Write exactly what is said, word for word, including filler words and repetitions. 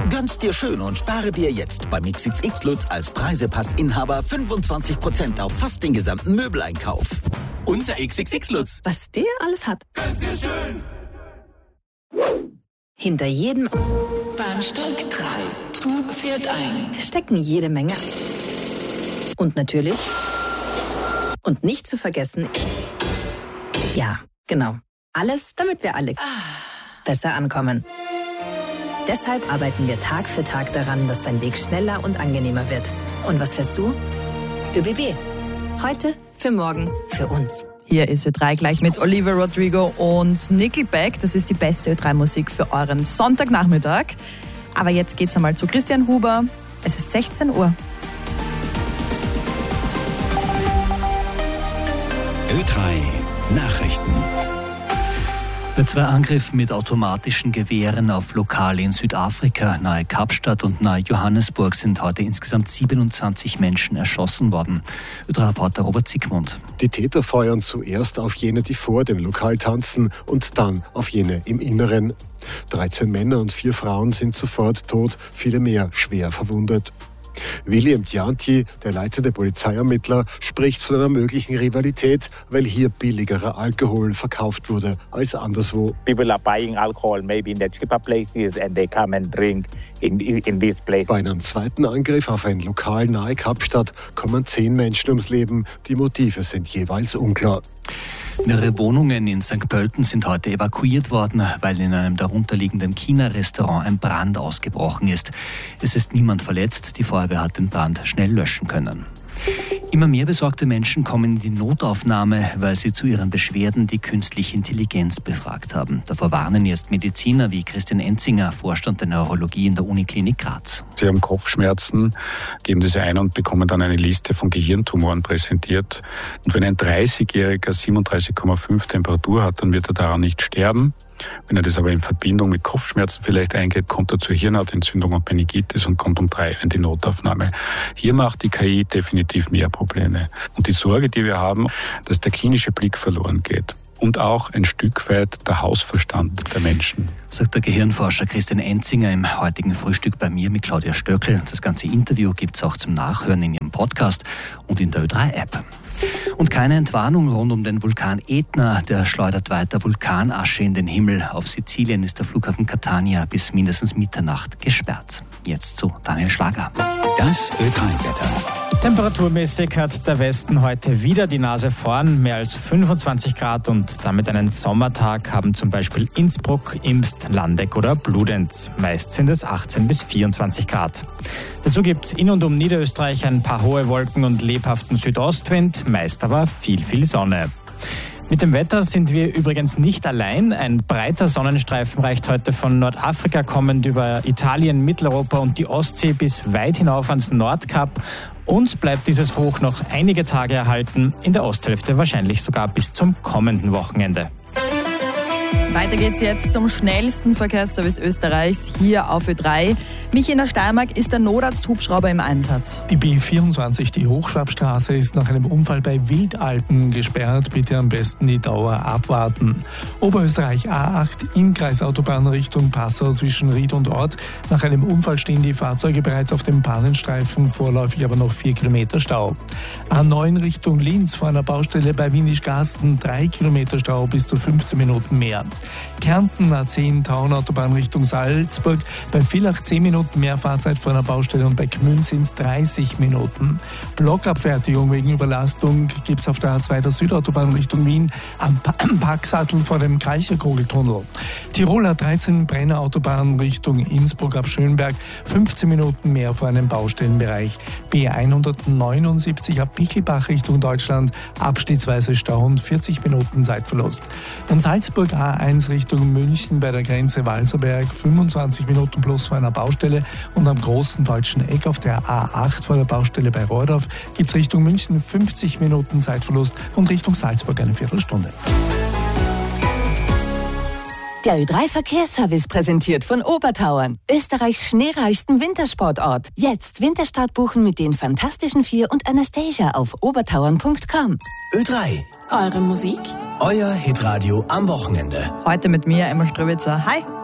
Gönn's dir schön und spare dir jetzt beim X X X Lutz als Preisepassinhaber fünfundzwanzig Prozent auf fast den gesamten Möbeleinkauf. Unser X X X Lutz. Was der alles hat. Gönn's dir schön. Hinter jedem Bahnsteig drei. Zug fährt ein. stecken jede Menge. Und natürlich, und nicht zu vergessen, ja, genau, alles, damit wir alle besser ankommen. Deshalb arbeiten wir Tag für Tag daran, dass dein Weg schneller und angenehmer wird. Und was fährst du? ÖBB. Heute, für morgen, für uns. Hier ist Ö drei gleich mit Olivia Rodrigo und Nickelback. Das ist die beste Ö drei Musik für euren Sonntagnachmittag. Aber jetzt geht's einmal zu Christian Huber. Es ist sechzehn Uhr. Ö drei Nachrichten. Bei zwei Angriffen mit automatischen Gewehren auf Lokale in Südafrika, nahe Kapstadt und nahe Johannesburg, sind heute insgesamt siebenundzwanzig Menschen erschossen worden. Ö drei-Reporter Robert Siegmund. Die Täter feuern zuerst auf jene, die vor dem Lokal tanzen, und dann auf jene im Inneren. dreizehn Männer und vier Frauen sind sofort tot, viele mehr schwer verwundet. William Gianti, der leitende Polizeiermittler, spricht von einer möglichen Rivalität, weil hier billigerer Alkohol verkauft wurde als anderswo. People are buying alcohol maybe in the cheaper places and they come and drink in, in this place. Bei einem zweiten Angriff auf ein Lokal nahe Kapstadt kommen zehn Menschen ums Leben. Die Motive sind jeweils unklar. Mehrere Wohnungen in Sankt Pölten sind heute evakuiert worden, weil in einem darunterliegenden China-Restaurant ein Brand ausgebrochen ist. Es ist niemand verletzt, die Feuerwehr hat den Brand schnell löschen können. Immer mehr besorgte Menschen kommen in die Notaufnahme, weil sie zu ihren Beschwerden die künstliche Intelligenz befragt haben. Davor warnen erst Mediziner wie Christian Enzinger, Vorstand der Neurologie in der Uniklinik Graz. Sie haben Kopfschmerzen, geben diese ein und bekommen dann eine Liste von Gehirntumoren präsentiert. Und wenn ein dreißigjähriger siebenunddreißig Komma fünf Temperatur hat, dann wird er daran nicht sterben. Wenn er das aber in Verbindung mit Kopfschmerzen vielleicht eingeht, kommt er zur Hirnhautentzündung und Meningitis und kommt um drei in die Notaufnahme. Hier macht die K I definitiv mehr Probleme. Und die Sorge, die wir haben, dass der klinische Blick verloren geht. Und auch ein Stück weit der Hausverstand der Menschen. Sagt der Gehirnforscher Christian Enzinger im heutigen Frühstück bei mir mit Claudia Stöckl. Das ganze Interview gibt es auch zum Nachhören in ihrem Podcast und in der Ö drei App. Und keine Entwarnung rund um den Vulkan Etna, der schleudert weiter Vulkanasche in den Himmel. Auf Sizilien ist der Flughafen Catania bis mindestens Mitternacht gesperrt. Jetzt zu Daniel Schlager. Das Ö drei-Wetter. Temperaturmäßig hat der Westen heute wieder die Nase vorn. Mehr als fünfundzwanzig Grad und damit einen Sommertag haben zum Beispiel Innsbruck, Imst, Landeck oder Bludenz. Meist sind es achtzehn bis vierundzwanzig Grad. Dazu gibt es in und um Niederösterreich ein paar hohe Wolken und lebhaften Südostwind, meist aber viel, viel Sonne. Mit dem Wetter sind wir übrigens nicht allein. Ein breiter Sonnenstreifen reicht heute von Nordafrika kommend über Italien, Mitteleuropa und die Ostsee bis weit hinauf ans Nordkap. Uns bleibt dieses Hoch noch einige Tage erhalten, in der Osthälfte wahrscheinlich sogar bis zum kommenden Wochenende. Weiter geht's jetzt zum schnellsten Verkehrsservice Österreichs hier auf Ö drei. Mich in der Steiermark ist der Notarzt-Hubschrauber im Einsatz. Die B vierundzwanzig, die Hochschwabstraße, ist nach einem Unfall bei Wildalpen gesperrt. Bitte am besten die Dauer abwarten. Oberösterreich A acht, Innkreisautobahn Richtung Passau zwischen Ried und Ort. Nach einem Unfall stehen die Fahrzeuge bereits auf dem Bahnenstreifen, vorläufig aber noch vier Kilometer Stau. A neun Richtung Linz vor einer Baustelle bei Wienig-Garsten, drei Kilometer Stau bis zu fünfzehn Minuten mehr. Kärnten A zehn Tauernautobahn Richtung Salzburg, bei Villach zehn Minuten mehr Fahrzeit vor einer Baustelle und bei Gmünd sind es dreißig Minuten. Blockabfertigung wegen Überlastung gibt es auf der A zwei der Südautobahn Richtung Wien am Packsattel vor dem Kalcherkogeltunnel. Tiroler dreizehn Brenner Autobahn Richtung Innsbruck ab Schönberg, fünfzehn Minuten mehr vor einem Baustellenbereich. B hundertneunundsiebzig ab Bichelbach Richtung Deutschland, abschnittsweise Stau und vierzig Minuten Zeitverlust. Und Salzburg A eins Richtung München bei der Grenze Walserberg, fünfundzwanzig Minuten plus vor einer Baustelle und am großen deutschen Eck auf der A acht vor der Baustelle bei Rohrdorf gibt es Richtung München fünfzig Minuten Zeitverlust und Richtung Salzburg eine Viertelstunde. Der Ö drei Verkehrsservice präsentiert von Obertauern, Österreichs schneereichsten Wintersportort. Jetzt Winterstart buchen mit den Fantastischen Vier und Anastasia auf obertauern punkt com. Ö drei. Eure Musik? Euer Hitradio am Wochenende. Heute mit mir, Emma Ströwitzer. Hi!